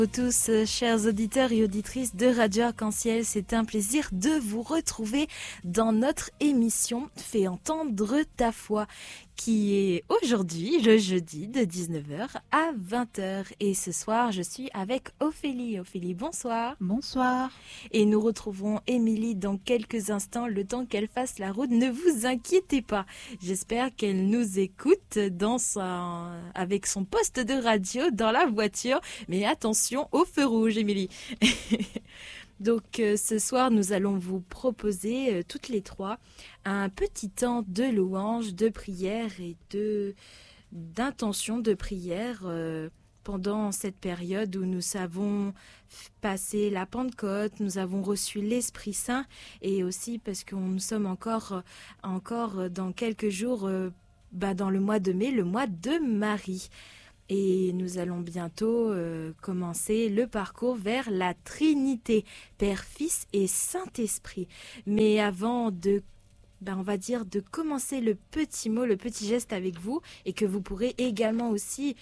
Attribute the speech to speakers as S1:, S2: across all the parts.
S1: Tous, chers auditeurs et auditrices de Radio Arc-en-Ciel, c'est un plaisir de vous retrouver dans notre émission Fais entendre ta foi, qui est aujourd'hui le jeudi de 19h à 20h. Et ce soir, je suis avec Ophélie. Ophélie, bonsoir.
S2: Bonsoir. Et
S1: nous retrouverons Émilie dans quelques instants, le temps qu'elle fasse la route. Ne vous inquiétez pas. J'espère qu'elle nous écoute avec son poste de radio dans la voiture. Mais attention au feu rouge, Émilie. Donc ce soir, nous allons vous proposer toutes les trois un petit temps de louange, de prière et d'intention de prière pendant cette période où nous avons passé la Pentecôte, nous avons reçu l'Esprit Saint et aussi parce que nous sommes encore dans quelques jours dans le mois de mai, le mois de Marie. Et nous allons bientôt commencer le parcours vers la Trinité, Père, Fils et Saint-Esprit. Mais avant de commencer le petit mot, le petit geste avec vous, et que vous pourrez également aussi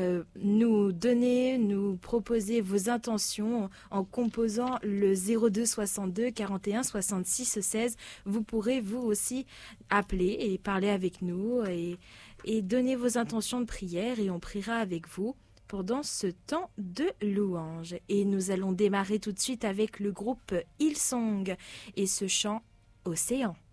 S1: nous proposer vos intentions en composant le 02 62 41 66 16. Vous pourrez vous aussi appeler et parler avec nous et donner vos intentions de prière et on priera avec vous pendant ce temps de louange. Et nous allons démarrer tout de suite avec le groupe Hillsong et ce chant Océan.